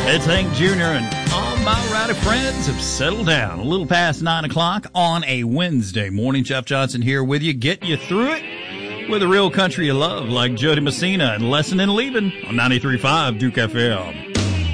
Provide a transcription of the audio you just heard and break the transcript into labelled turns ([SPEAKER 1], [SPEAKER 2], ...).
[SPEAKER 1] It's Hank Jr. and all my rowdy friends have settled down. A little past 9 o'clock on a Wednesday morning. Jeff Johnson here with you, getting you through it with a real country you love, like Jody Messina and Lesson in Leaving on 93.5 Duke FM.